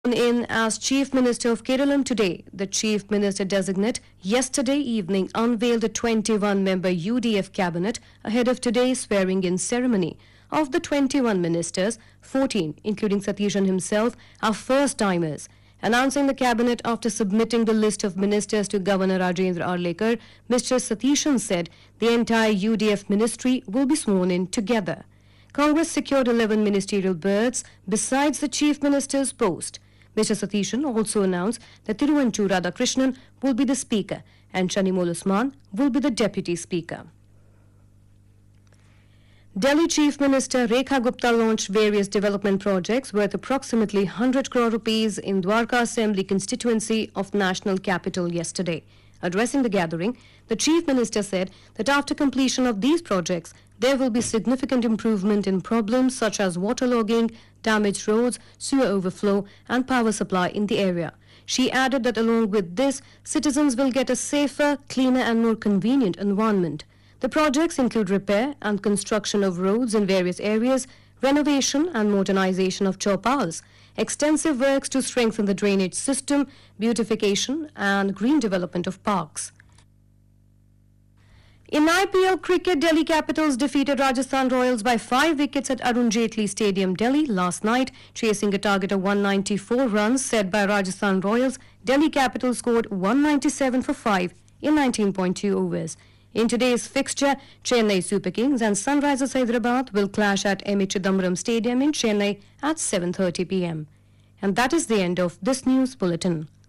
In as Chief Minister of Kerala today, the Chief Minister designate yesterday evening unveiled a 21-member UDF cabinet ahead of today's swearing-in ceremony. Of the 21 ministers, 14, including Satishan himself, are first-timers. Announcing the cabinet after submitting the list of ministers to Governor Rajendra Arlekar, Mr. Satishan said the entire UDF ministry will be sworn in together. Congress secured 11 ministerial berths besides the Chief Minister's post. Mr. Satishan also announced that Thiruvanchur Radhakrishnan will be the Speaker and Shanimol Usman will be the Deputy Speaker. Delhi Chief Minister Rekha Gupta launched various development projects worth approximately 100 crore rupees in Dwarka Assembly constituency of National Capital yesterday. Addressing the gathering, the Chief Minister said that after completion of these projects, there will be significant improvement in problems such as waterlogging, damaged roads, sewer overflow and power supply in the area. She added that along with this, citizens will get a safer, cleaner and more convenient environment. The projects include repair and construction of roads in various areas, renovation and modernization of chowpals, extensive works to strengthen the drainage system, beautification and green development of parks. In IPL cricket, Delhi Capitals defeated Rajasthan Royals by 5 wickets at Arun Jaitley Stadium, Delhi last night. Chasing a target of 194 runs set by Rajasthan Royals, Delhi Capitals scored 197 for 5 in 19.2 overs. In today's fixture, Chennai Super Kings and Sunrisers Hyderabad will clash at M.A. Chidambaram Stadium in Chennai at 7:30 p.m. And that is the end of this news bulletin.